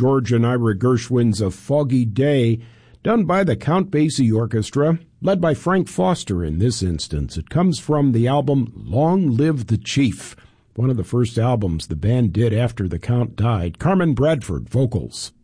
George and Ira Gershwin's A Foggy Day, done by the Count Basie Orchestra, led by Frank Foster in this instance. It comes from the album Long Live the Chief, one of the first albums the band did after the Count died. Carmen Bradford, vocals.